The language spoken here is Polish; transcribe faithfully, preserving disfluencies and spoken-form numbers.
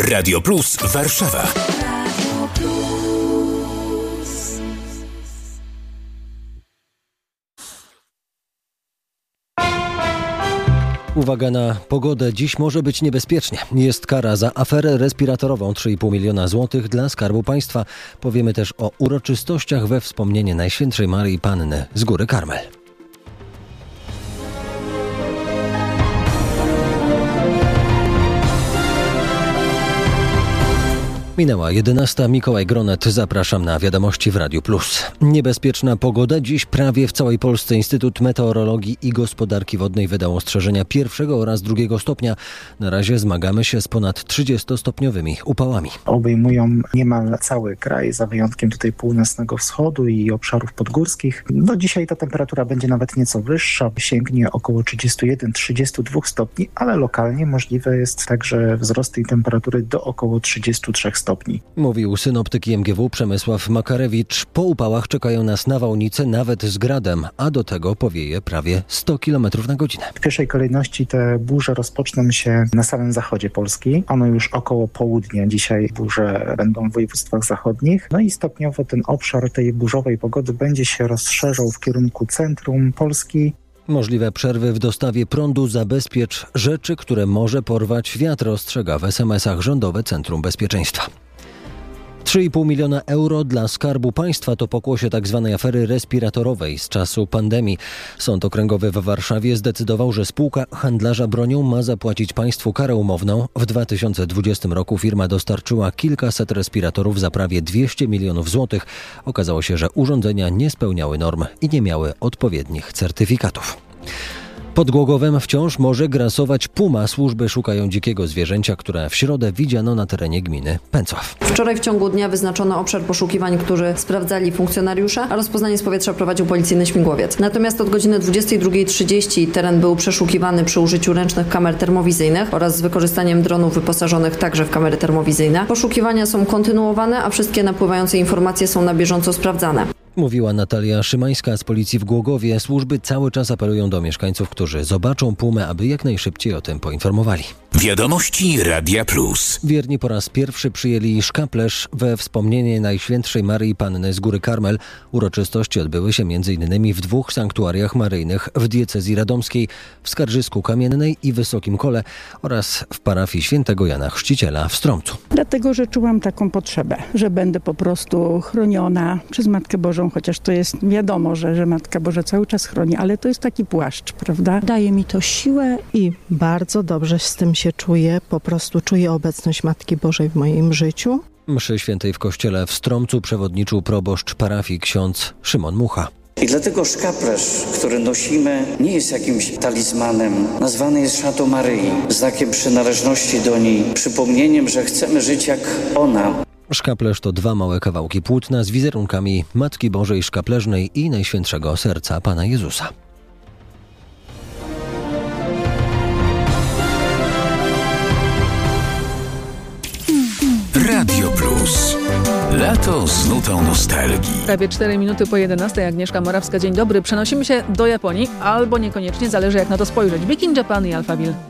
Radio Plus Warszawa. Uwaga na pogodę. Dziś może być niebezpiecznie. Jest kara za aferę respiratorową trzy i pół miliona złotych dla Skarbu Państwa. Powiemy też o uroczystościach we wspomnienie Najświętszej Maryi Panny z Góry Karmel. Minęła jedenasta. Mikołaj Gronet. Zapraszam na wiadomości w Radiu Plus. Niebezpieczna pogoda. Dziś prawie w całej Polsce Instytut Meteorologii i Gospodarki Wodnej wydał ostrzeżenia pierwszego oraz drugiego stopnia. Na razie zmagamy się z ponad trzydziestostopniowymi upałami. Obejmują niemal cały kraj, za wyjątkiem tutaj północnego wschodu i obszarów podgórskich. No dzisiaj ta temperatura będzie nawet nieco wyższa. Sięgnie około trzydziestu jeden do trzydziestu dwóch stopni, ale lokalnie możliwe jest także wzrost tej temperatury do około trzydziestu trzech stopni. Stopni. Mówił synoptyk I M G W Przemysław Makarewicz. Po upałach czekają nas nawałnice nawet z gradem, a do tego powieje prawie sto kilometrów na godzinę. W pierwszej kolejności te burze rozpoczną się na samym zachodzie Polski. One już około południa dzisiaj burze będą w województwach zachodnich. No i stopniowo ten obszar tej burzowej pogody będzie się rozszerzał w kierunku centrum Polski. Możliwe przerwy w dostawie prądu. Zabezpiecz rzeczy, które może porwać wiatr, ostrzega w es em esach Rządowe Centrum Bezpieczeństwa. trzy i pół miliona euro dla Skarbu Państwa to pokłosie tzw. afery respiratorowej z czasu pandemii. Sąd Okręgowy w Warszawie zdecydował, że spółka handlarza bronią ma zapłacić państwu karę umowną. W dwa tysiące dwudziestym roku firma dostarczyła kilkaset respiratorów za prawie dwieście milionów złotych. Okazało się, że urządzenia nie spełniały norm i nie miały odpowiednich certyfikatów. Pod Głogowem wciąż może grasować puma. Służby szukają dzikiego zwierzęcia, które w środę widziano na terenie gminy Pęcław. Wczoraj w ciągu dnia wyznaczono obszar poszukiwań, który sprawdzali funkcjonariusze, a rozpoznanie z powietrza prowadził policyjny śmigłowiec. Natomiast od godziny dwudziestej drugiej trzydzieści teren był przeszukiwany przy użyciu ręcznych kamer termowizyjnych oraz z wykorzystaniem dronów wyposażonych także w kamery termowizyjne. Poszukiwania są kontynuowane, a wszystkie napływające informacje są na bieżąco sprawdzane. Mówiła Natalia Szymańska z policji w Głogowie. Służby cały czas apelują do mieszkańców, którzy zobaczą pumę, aby jak najszybciej o tym poinformowali. Wiadomości Radia Plus. Wierni po raz pierwszy przyjęli szkaplerz we wspomnienie Najświętszej Maryi Panny z Góry Karmel. Uroczystości odbyły się m.in. w dwóch sanktuariach maryjnych w diecezji radomskiej, w Skarżysku Kamiennej i Wysokim Kole oraz w parafii świętego Jana Chrzciciela w Stromcu. Dlatego, że czułam taką potrzebę, że będę po prostu chroniona przez Matkę Bożą, chociaż to jest wiadomo, że, że Matka Boża cały czas chroni, ale to jest taki płaszcz, prawda? Daje mi to siłę i bardzo dobrze z tym się czuję. Po prostu czuję obecność Matki Bożej w moim życiu. Mszy świętej w kościele w Stromcu przewodniczył proboszcz parafii ksiądz Szymon Mucha. I dlatego szkaplerz, który nosimy, nie jest jakimś talizmanem. Nazwany jest szatą Maryi, znakiem przynależności do niej, przypomnieniem, że chcemy żyć jak ona. Szkaplerz to dwa małe kawałki płótna z wizerunkami Matki Bożej Szkaplerznej i Najświętszego Serca Pana Jezusa. Radio Plus. Lato z nutą nostalgii. Prawie cztery minuty po jedenastej. Agnieszka Morawska, dzień dobry. Przenosimy się do Japonii, albo niekoniecznie, zależy jak na to spojrzeć. Big in Japan i Alphaville.